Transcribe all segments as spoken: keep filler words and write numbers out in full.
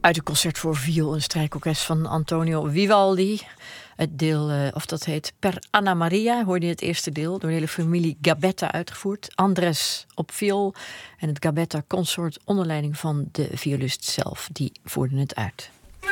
Uit het concert voor viool en strijkorkest van Antonio Vivaldi. Het deel, uh, of dat heet Per Anna Maria, hoorde je het eerste deel, door de hele familie Gabetta uitgevoerd. Andres op viool en het Gabetta Consort onder leiding van de violist zelf. Die voerden het uit.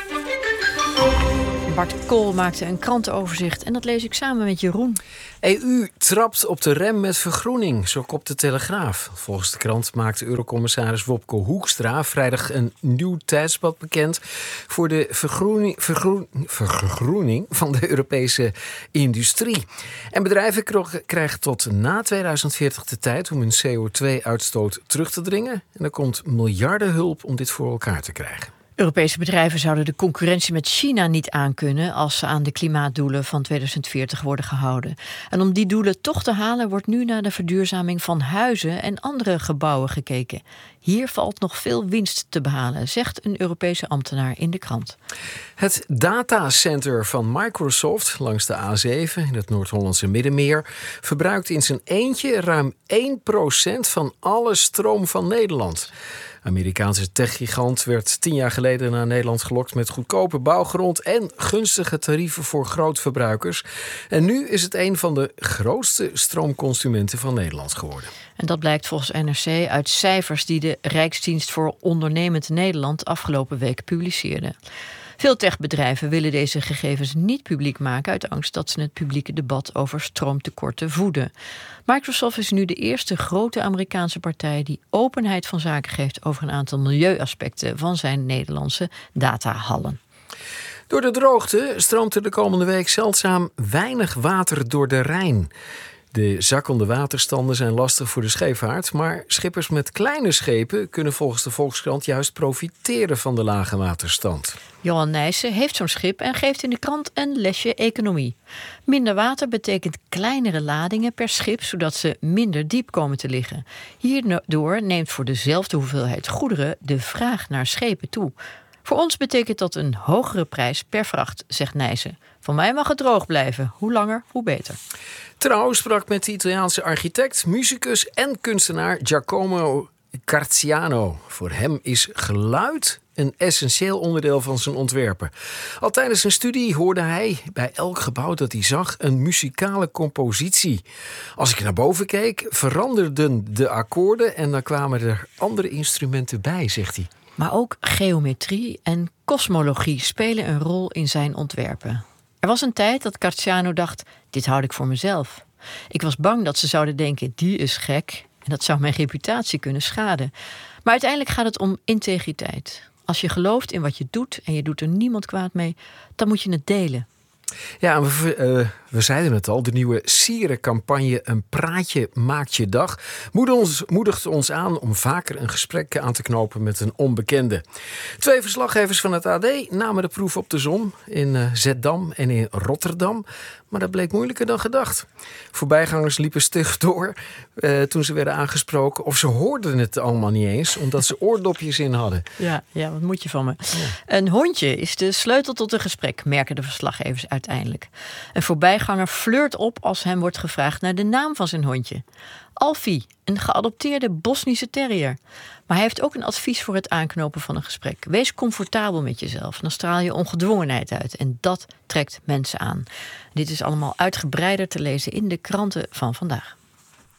Bart Kool maakte een krantenoverzicht en dat lees ik samen met Jeroen. E U trapt op de rem met vergroening, zo kopt de Telegraaf. Volgens de krant maakte Eurocommissaris Wopke Hoekstra vrijdag een nieuw tijdspad bekend voor de vergroening, vergroen, vergroening van de Europese industrie. En bedrijven krijgen tot na tweeduizend veertig de tijd om hun C O twee uitstoot terug te dringen. En er komt miljardenhulp om dit voor elkaar te krijgen. Europese bedrijven zouden de concurrentie met China niet aankunnen als ze aan de klimaatdoelen van tweeduizend veertig worden gehouden. En om die doelen toch te halen wordt nu naar de verduurzaming van huizen en andere gebouwen gekeken. Hier valt nog veel winst te behalen, zegt een Europese ambtenaar in de krant. Het datacenter van Microsoft langs de A zeven in het Noord-Hollandse Middenmeer verbruikt in zijn eentje ruim één procent van alle stroom van Nederland. Amerikaanse techgigant werd tien jaar geleden naar Nederland gelokt met goedkope bouwgrond en gunstige tarieven voor grootverbruikers. En nu is het een van de grootste stroomconsumenten van Nederland geworden. En dat blijkt volgens N R C uit cijfers die de Rijksdienst voor Ondernemend Nederland afgelopen week publiceerde. Veel techbedrijven willen deze gegevens niet publiek maken uit angst dat ze het publieke debat over stroomtekorten voeden. Microsoft is nu de eerste grote Amerikaanse partij die openheid van zaken geeft over een aantal milieuaspecten van zijn Nederlandse datahallen. Door de droogte stroomt er de komende week zeldzaam weinig water door de Rijn. De zakkende waterstanden zijn lastig voor de scheepvaart, maar schippers met kleine schepen kunnen volgens de Volkskrant juist profiteren van de lage waterstand. Johan Nijssen heeft zo'n schip en geeft in de krant een lesje economie. Minder water betekent kleinere ladingen per schip, zodat ze minder diep komen te liggen. Hierdoor neemt voor dezelfde hoeveelheid goederen de vraag naar schepen toe. Voor ons betekent dat een hogere prijs per vracht, zegt Nijssen. Van mij mag het droog blijven. Hoe langer, hoe beter. Trouw sprak met de Italiaanse architect, muzikus en kunstenaar Giacomo Carziano. Voor hem is geluid een essentieel onderdeel van zijn ontwerpen. Al tijdens zijn studie hoorde hij bij elk gebouw dat hij zag een muzikale compositie. Als ik naar boven keek, veranderden de akkoorden en dan kwamen er andere instrumenten bij, zegt hij. Maar ook geometrie en kosmologie spelen een rol in zijn ontwerpen. Er was een tijd dat Carziano dacht, dit houd ik voor mezelf. Ik was bang dat ze zouden denken, die is gek. En dat zou mijn reputatie kunnen schaden. Maar uiteindelijk gaat het om integriteit. Als je gelooft in wat je doet en je doet er niemand kwaad mee, dan moet je het delen. Ja, we, uh, we zeiden het al, de nieuwe Sieren-campagne Een praatje maakt je dag moedigt ons, moedigt ons aan om vaker een gesprek aan te knopen met een onbekende. Twee verslaggevers van het A D namen de proef op de som in uh, Zeddam en in Rotterdam. Maar dat bleek moeilijker dan gedacht. Voorbijgangers liepen stug door uh, toen ze werden aangesproken. Of ze hoorden het allemaal niet eens, omdat ze oordopjes in hadden. Ja, ja, wat moet je van me? Ja. Een hondje is de sleutel tot een gesprek, merken de verslaggevers uiteindelijk. Een voorbijganger flirt op als hem wordt gevraagd naar de naam van zijn hondje. Alfie, een geadopteerde Bosnische terrier. Maar hij heeft ook een advies voor het aanknopen van een gesprek. Wees comfortabel met jezelf. Dan straal je ongedwongenheid uit. En dat trekt mensen aan. Dit is allemaal uitgebreider te lezen in de kranten van vandaag.